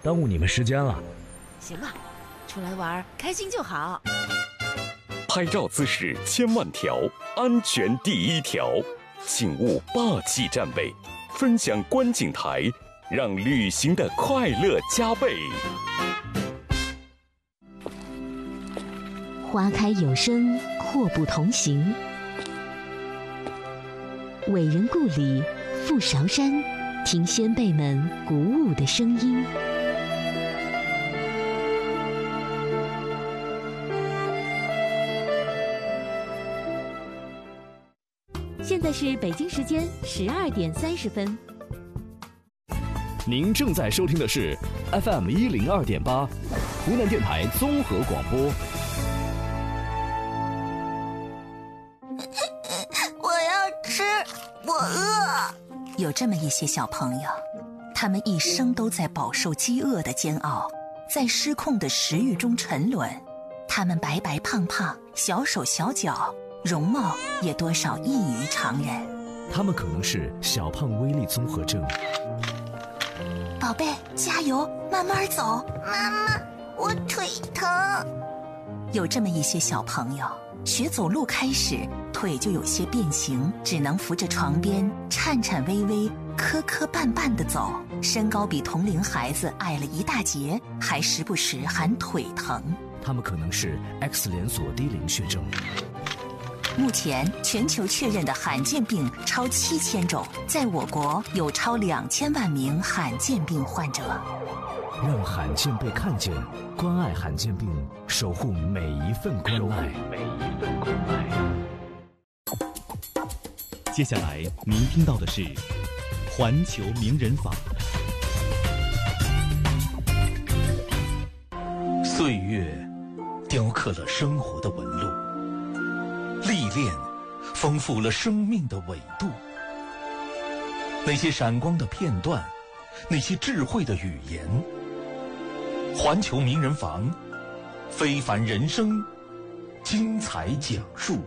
耽误你们时间了。 行了，出来玩开心就好。 拍照姿势千万条，安全第一条，请勿霸气站位，分享观景台，让旅行的快乐加倍。 花开有声，阔步同行。伟人故里，赴韶山，听先辈们鼓舞的声音。现在是北京时间12点30分。 您正在收听的是 FM 102.8，湖南电台综合广播。 我要吃，我饿。有这么一些小朋友，他们一生都在饱受饥饿的煎熬，在失控的食欲中沉沦。他们白白胖胖，小手小脚，容貌也多少异于常人。 他们可能是小胖威力综合症。 宝贝，加油，慢慢走。妈妈，我腿疼。有这么一些小朋友，学走路开始，腿就有些变形，只能扶着床边，颤颤巍巍，磕磕绊绊地走。身高比同龄孩子矮了一大截，还时不时喊腿疼。 他们可能是 X 连锁低龄血症。 目前全球确认的罕见病超7000种，在我国有超2000万名罕见病患者。 让罕见被看见，关爱罕见病，守护每一份关爱。 接下来您听到的是环球名人坊。 岁月雕刻了生活的纹路，历练丰富了生命的纬度。那些闪光的片段，那些智慧的语言，环球名人坊，非凡人生，精彩讲述。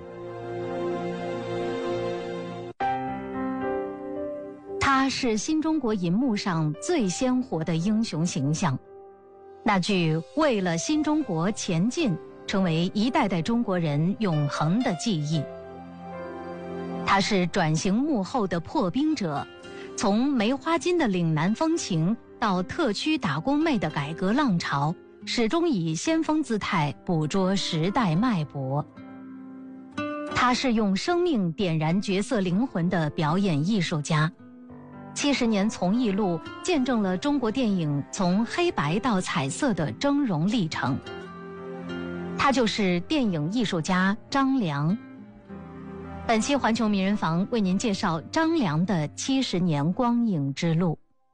他是新中国银幕上最鲜活的英雄形象，那句“为了新中国前进”成为一代代中国人永恒的记忆。他是转型幕后的破冰者，从梅花金的岭南风情到特区打工妹的改革浪潮，始终以先锋姿态捕捉时代脉搏。他是用生命点燃角色灵魂的表演艺术家。70年从艺路见证了中国电影从黑白到彩色的峥嵘历程。他就是电影艺术家张良。本期环球名人坊为您介绍张良的70年光影之路。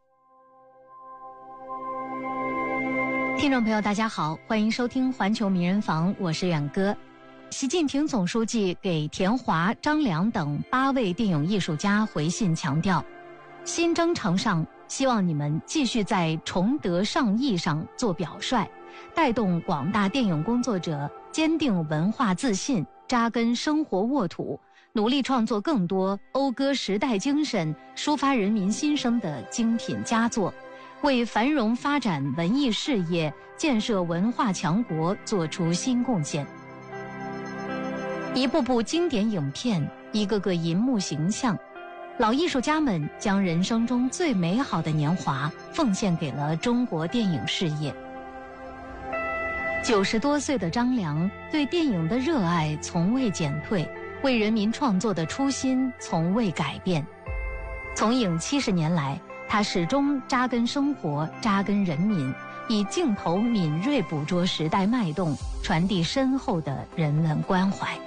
听众朋友大家好，欢迎收听环球名人坊，我是远哥。习近平总书记给田华、张良等8位电影艺术家回信强调，新征程上希望你们继续在崇德尚义上做表率，带动广大电影工作者坚定文化自信，扎根生活沃土，努力创作更多讴歌时代精神、抒发人民心声的精品佳作，为繁荣发展文艺事业、建设文化强国做出新贡献。一部部经典影片，一个个银幕形象，老艺术家们将人生中最美好的年华奉献给了中国电影事业。90多岁的张良对电影的热爱从未减退，为人民创作的初心从未改变。从影70年来，他始终扎根生活，扎根人民，以镜头敏锐捕捉时代脉动，传递深厚的人文关怀。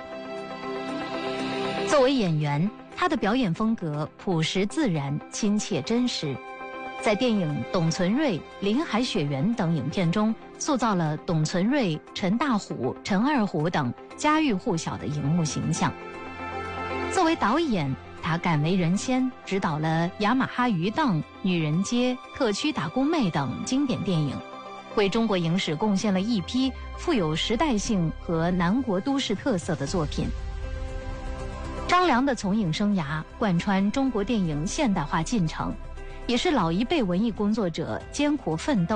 作为演员，他的表演风格朴实自然、亲切真实，在电影《董存瑞》《林海雪原》等影片中，塑造了董存瑞、陈大虎、陈二虎等家喻户晓的荧幕形象。作为导演，他敢为人先，指导了《雅马哈鱼档》《女人街》《特区打工妹》等经典电影，为中国影史贡献了一批富有时代性和南国都市特色的作品。张良的从影生涯贯穿中国电影现代化进程，也是老一辈文艺工作者艰苦奋斗